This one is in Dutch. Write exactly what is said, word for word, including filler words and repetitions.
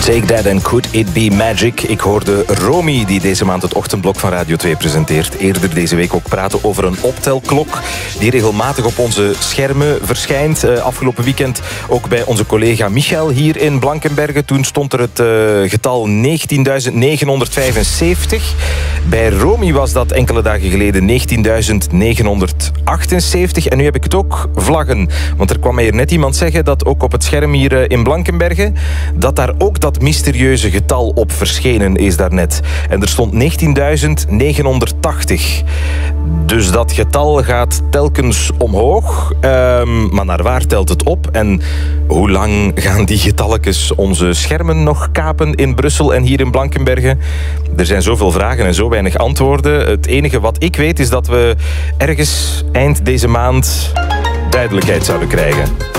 Take That and Could It Be Magic. Ik hoorde Romy, die deze maand het ochtendblok van Radio twee presenteert. Eerder deze week ook praten over een optelklok die regelmatig op onze schermen verschijnt. Uh, afgelopen weekend ook bij onze collega Michel hier in Blankenberge. Toen stond er het uh, getal negentienduizend negenhonderdvijfenzeventig. Bij Romy was dat enkele dagen geleden negentienduizend negenhonderdachtenzeventig. En nu heb ik het ook vlaggen. Want er kwam mij hier net iemand zeggen dat ook op het scherm hier uh, in Blankenberge, dat daar ook dat mysterieuze getal op verschenen is daarnet. En er stond negentienduizend negenhonderdtachtig. Dus dat getal gaat telkens omhoog. Um, maar naar waar telt het op? En hoe lang gaan die getalletjes onze schermen nog kapen in Brussel en hier in Blankenberge? Er zijn zoveel vragen en zo weinig antwoorden. Het enige wat ik weet is dat we ergens eind deze maand duidelijkheid zouden krijgen.